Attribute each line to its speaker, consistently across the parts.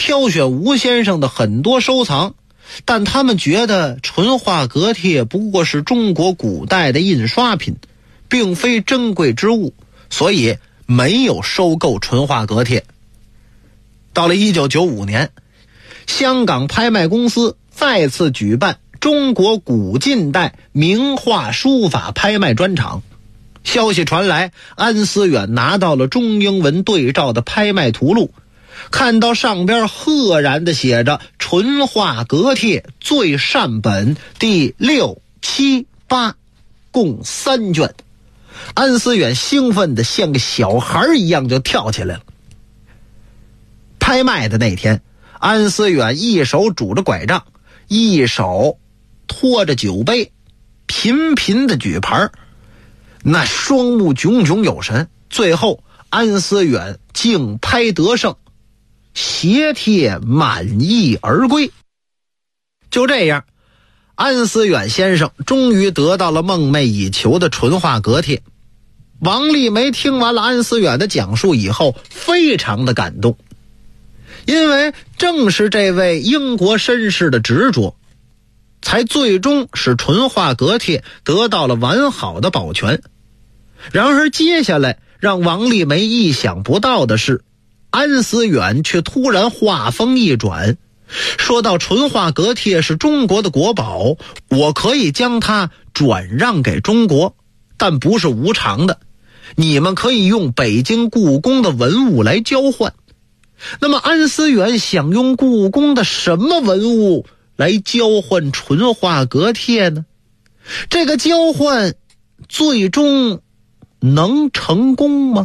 Speaker 1: 挑选吴先生的很多收藏，但他们觉得纯化格帖不过是中国古代的印刷品，并非珍贵之物，所以没有收购纯化格帖。到了1995年，香港拍卖公司再次举办中国古近代名画书法拍卖专场。消息传来，安思远拿到了中英文对照的拍卖图录，看到上边赫然地写着纯化格帖最善本第6、7、8共3卷。安思远兴奋得像个小孩一样就跳起来了。拍卖的那天，安思远一手拄着拐杖，一手拖着酒杯，频频的举牌，那双目炯炯有神。最后安思远竞拍得胜，携帖满意而归。就这样，安思远先生终于得到了梦寐以求的纯化格帖。王丽梅听完了安思远的讲述以后，非常的感动，因为正是这位英国绅士的执着，才最终使纯化格帖得到了完好的保全。然而接下来让王丽梅意想不到的是，安思远却突然话锋一转，说到纯化格帖是中国的国宝，我可以将它转让给中国，但不是无偿的，你们可以用北京故宫的文物来交换。那么安思远想用故宫的什么文物来交换纯化格帖呢？这个交换最终能成功吗？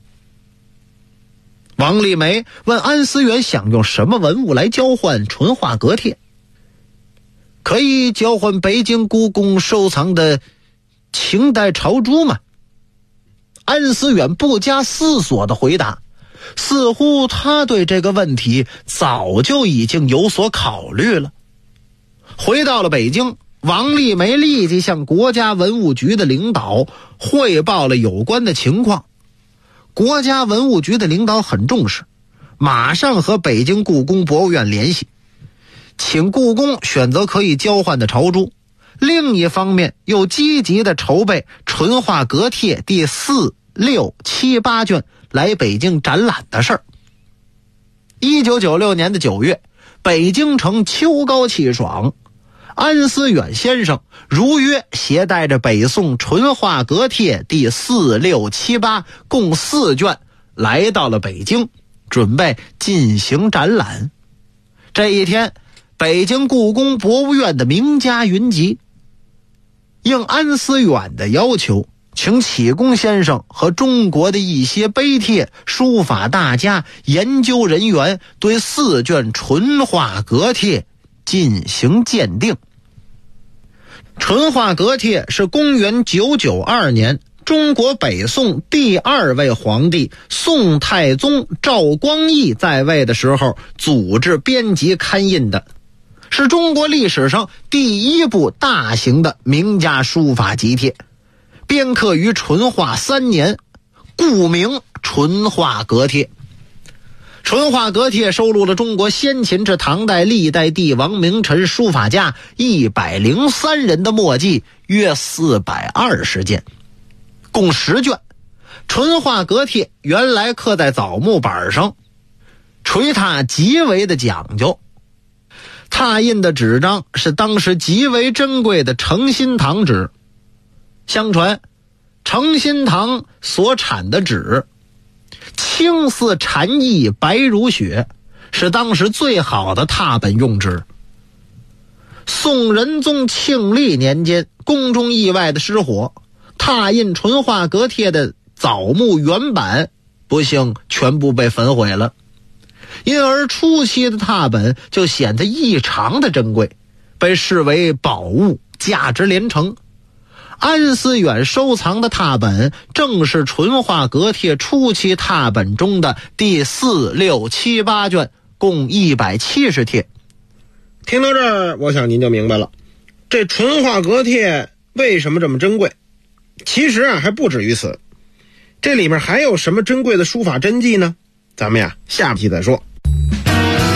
Speaker 1: 王丽梅问安思远想用什么文物来交换纯化格帖。可以交换北京故宫收藏的清代朝珠吗？安思远不加思索地回答，似乎他对这个问题早就已经有所考虑了。回到了北京，王丽梅立即向国家文物局的领导汇报了有关的情况。国家文物局的领导很重视，马上和北京故宫博物院联系，请故宫选择可以交换的朝珠。另一方面又积极地筹备纯化格帖第4、6、7、8卷来北京展览的事儿。1996年的9月，北京城秋高气爽，安思远先生如约携带着北宋纯化格帖第4、6、7、8共4卷来到了北京，准备进行展览。这一天，北京故宫博物院的名家云集，应安思远的要求，请启功先生和中国的一些碑帖、书法大家、研究人员对4卷纯化格帖进行鉴定。纯化格帖是公元992年中国北宋第2位皇帝宋太宗赵光义在位的时候组织编辑刊印的，是中国历史上第一部大型的名家书法集帖，编刻于淳化3年，故名纯化格帖。纯化格帖收录了中国先秦至唐代历代帝王名臣书法家103人的墨迹，约420件，共10卷。纯化格帖原来刻在枣木板上，锤拓极为的讲究，拓印的纸张是当时极为珍贵的诚心堂纸。相传诚心堂所产的纸青似蝉翼，白如雪，是当时最好的拓本用纸。宋仁宗庆历年间，宫中意外的失火，拓印纯化格帖的枣木原版不幸全部被焚毁了，因而初期的拓本就显得异常的珍贵，被视为宝物，价值连城。安思远收藏的拓本正是纯化格帖初期拓本中的第4、6、7、8卷，共170帖。
Speaker 2: 听到这儿，我想您就明白了，这纯化格帖为什么这么珍贵。其实还不止于此，这里面还有什么珍贵的书法真迹呢？咱们下期再说。